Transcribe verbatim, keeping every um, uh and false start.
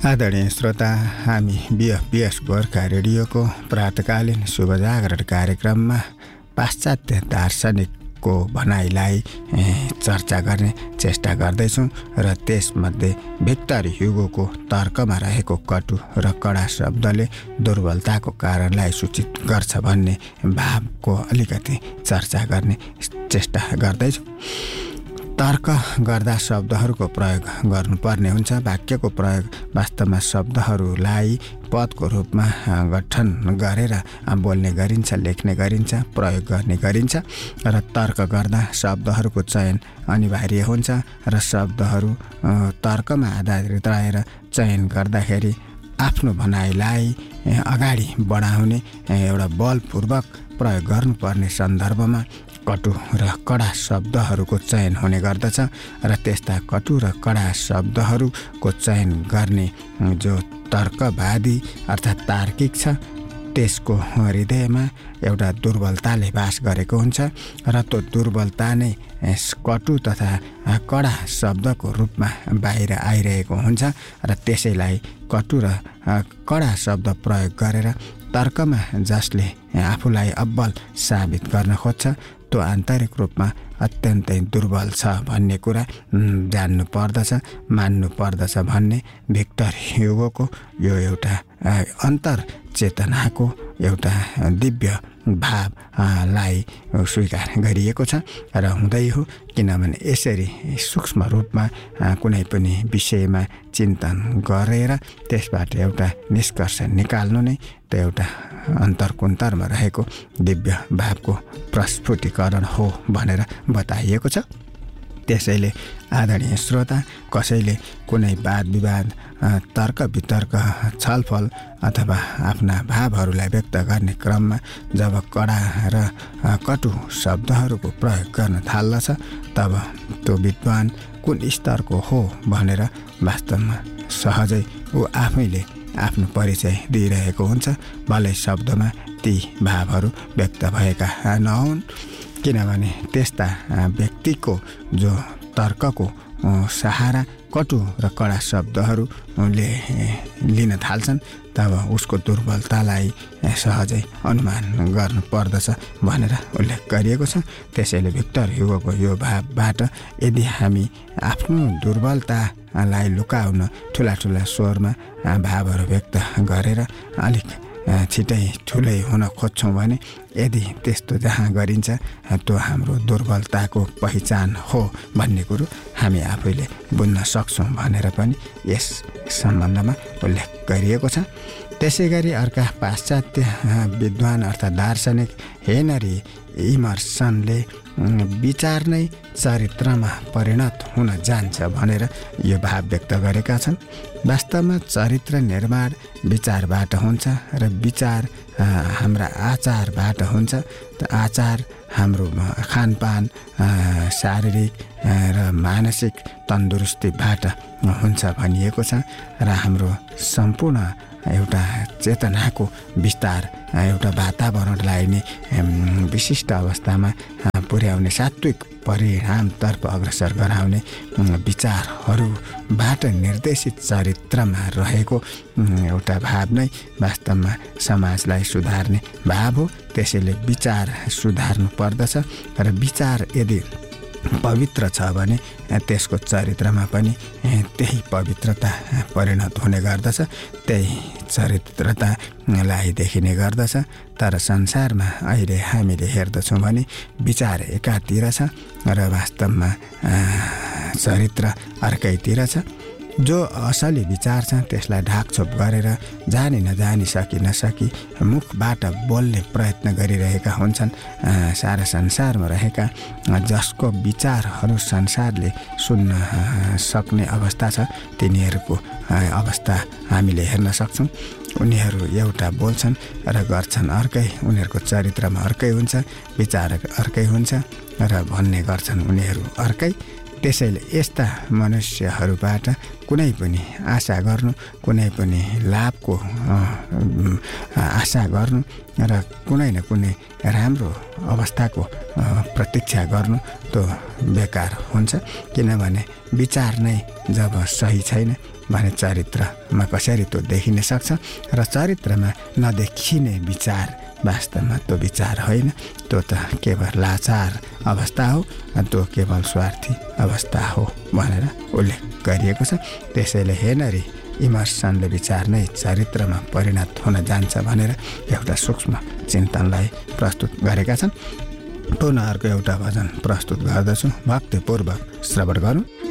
आदरणीय श्रोता, हामी बिएफपिएस गोर्खा रेडियोको प्रातकालीन शुभ जागरण कार्यक्रममा पाश्चात्य दार्शनिकको भनाइलाई चर्चा गर्ने चेष्टा गर्दैछौँ र त्यसमध्ये भिक्टर ह्युगोको तर्कमा रहेको कटु र कडा शब्दले दुर्बलताको कारणलाई सूचित गर्छ भन्ने भावको अलिकति चर्चा गर्ने चेष्टा गर्दैछौँ। तर्क गर्दा शब्दहरूको प्रयोग गर्नुपर्ने हुन्छ। वाक्यको प्रयोग वास्तवमा शब्दहरूलाई पदको रूपमा गठन गरेर बोल्ने गरिन्छ, लेख्ने गरिन्छ, प्रयोग गर्ने गरिन्छ र तर्क गर्दा शब्दहरूको चयन अनिवार्य हुन्छ र शब्दहरू तर्कमा आधारित रहेर चयन गर्दाखेरि आफ्नो भनाइलाई अगाडि बढाउने एउटा बलपूर्वक प्रयोग गर्नुपर्ने सन्दर्भमा कटु र कडा शब्दहरूको चयन हुने गर्दछ र त्यस्ता कटु र कडा शब्दहरूको चयन गर्ने जो तर्कवादी अर्थात् तार्किक छ त्यसको हृदयमा एउटा दुर्बलताले वास गरेको हुन्छ र त्यो दुर्बलता नै कटु तथा कडा शब्दको रूपमा बाहिर आइरहेको हुन्छ र त्यसैलाई कटु र कडा शब्द प्रयोग गरेर तर्कमा जसले आफूलाई अब्बल साबित गर्न खोज्छ त्यो आन्तरिक रूपमा अत्यन्तै दुर्बल छ भन्ने कुरा जान्नु पर्दछ, मान्नु पर्दछ भन्ने भिक्टर ह्युगोको यो एउटा अन्तर चेतनाको एउटा दिव्य भावलाई स्वीकार गरिएको छ र हुँदै हो। किनभने यसरी सूक्ष्म रूपमा कुनै पनि विषयमा चिन्तन गरेर त्यसबाट एउटा निष्कर्ष निकाल्नु नै त्यो एउटा अन्तर्कुन्तरमा रहेको दिव्य भावको प्रस्फुटीकरण हो भनेर बताइएको छ। त्यसैले आदरणीय श्रोता, कसैले कुनै वाद विवाद, तर्क वितर्क, छलफल अथवा आफ्ना भावहरूलाई व्यक्त गर्ने क्रममा जब कडा र कटु शब्दहरूको प्रयोग गर्न थाल्दछ तब त्यो विद्वान कुन स्तरको हो भनेर वास्तवमा सहजै ऊ आफैले आफ्नो परिचय दिइरहेको हुन्छ। भलै शब्दमा ती भावहरू व्यक्त भएका नहुन्, किनभने त्यस्ता व्यक्तिको जो तर्कको सहारा कटु र कडा शब्दहरूले लिन थाल्छन् तब उसको दुर्बलतालाई सहजै अनुमान गर्नु पर्दछ भनेर उल्लेख गरिएको छ। त्यसैले भिक्टर ह्युगोको यो भावबाट यदि हामी आफ्नो दुर्बलतालाई लुकाउन ठुला ठुला स्वरमा भावहरू व्यक्त गरेर अलिक छिटै ठुलै हुन खोज्छौँ भने यदि त्यस्तो जहाँ गरिन्छ त्यो हाम्रो दुर्बलताको पहिचान हो भन्ने कुरो हामी आफैले बुझ्न सक्छौँ भनेर पनि यस सम्बन्धमा उल्लेख गरिएको छ। त्यसै गरी अर्का पाश्चात्य विद्वान अर्थात् दार्शनिक हेनरी इमर्सनले विचार नै चरित्रमा परिणत हुन जान्छ भनेर यो भाव व्यक्त गरेका छन्। वास्तवमा चरित्र निर्माण विचारबाट हुन्छ र विचार हाम्रा आचारबाट हुन्छ। त आचार हाम्रो खानपान, शारीरिक र मानसिक तन्दुरुस्तीबाट हुन्छ भनिएको छ र हाम्रो सम्पूर्ण एउटा चेतनाको विस्तार एउटा वातावरणलाई नै विशिष्ट अवस्थामा पुर्याउने सात्विक परिणामतर्फ अग्रसर गराउने विचारहरूबाट निर्देशित चरित्रमा रहेको एउटा भाव नै वास्तवमा समाजलाई सुधार्ने भाव हो। त्यसैले विचार सुधार्नु पर्दछ र विचार यदि पवित्र छ भने त्यसको चरित्रमा पनि त्यही पवित्रता परिणत हुने गर्दछ, त्यही चरित्रतालाई देखिने गर्दछ। तर संसारमा अहिले हामीले हेर्दछौँ भने विचार एकातिर छ र वास्तवमा चरित्र अर्कैतिर छ। जो असली विचार छ त्यसलाई ढाकछोप गरेर जानी नजानी सकी नसकी मुखबाट बोल्ने प्रयत्न गरिरहेका हुन्छन् सारा संसारमा रहेका, जसको विचारहरू संसारले सुन्न सक्ने अवस्था छ तिनीहरूको अवस्था हामीले हेर्न सक्छौँ। उनीहरू एउटा बोल्छन् र गर्छन् अर्कै, उनीहरूको चरित्रमा अर्कै हुन्छ, विचार अर्कै हुन्छ र भन्ने गर्छन् उनीहरू अर्कै। त्यसैले यस्ता मनुष्यहरूबाट कुनै पनि आशा गर्नु, कुनै पनि लाभको आशा गर्नु र कुनै न कुनै राम्रो अवस्थाको प्रतीक्षा गर्नु त्यो बेकार हुन्छ। किनभने विचार नै जब सही छैन भने चरित्रमा कसरी त्यो देखिन सक्छ र चरित्रमा नदेखिने विचार वास्तवमा त्यो विचार होइन, त्यो त केवल लाचार अवस्था हो, त्यो केवल स्वार्थी अवस्था हो भनेर उल्लेख गरिएको छ। त्यसैले हेनरी इमर्सनले विचार नै चरित्रमा परिणत हुन जान्छ भनेर एउटा सूक्ष्म चिन्तनलाई प्रस्तुत गरेका छन्। पुनः अर्को एउटा भजन प्रस्तुत गर्दछु, भक्तिपूर्वक श्रवण गरौँ।